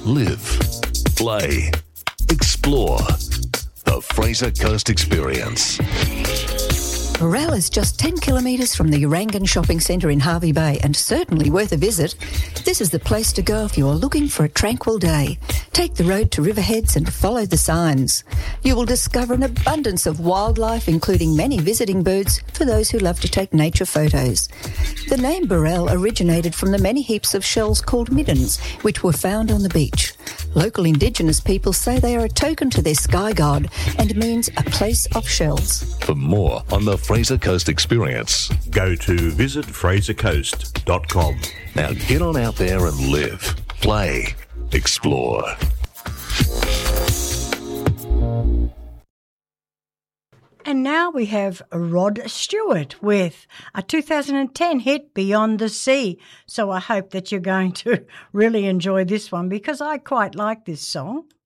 live, play, explore. The Fraser Coast Experience. Burrell is just 10 kilometres from the Urangan Shopping Centre in Hervey Bay and certainly worth a visit. This is the place to go if you're looking for a tranquil day. Take the road to Riverheads and follow the signs. You will discover an abundance of wildlife, including many visiting birds for those who love to take nature photos. The name Burrell originated from the many heaps of shells called middens, which were found on the beach. Local Indigenous people say they are a token to their sky god and means a place of shells. For more on the Fraser Coast Experience, go to visitfrasercoast.com. Now get on out there and live, play, explore. And now we have Rod Stewart with a 2010 hit, Beyond the Sea. So I hope that you're going to really enjoy this one because I quite like this song.